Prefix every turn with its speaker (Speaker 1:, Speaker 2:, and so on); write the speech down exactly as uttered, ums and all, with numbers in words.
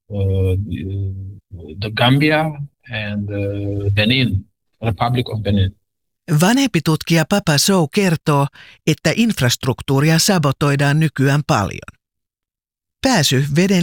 Speaker 1: uh, the Gambia and uh, Benin, Republic of Benin.
Speaker 2: Vanhempi tutkija Papa Sow kertoo, että infrastruktuuria sabotoidaan nykyään paljon. Pääsy veden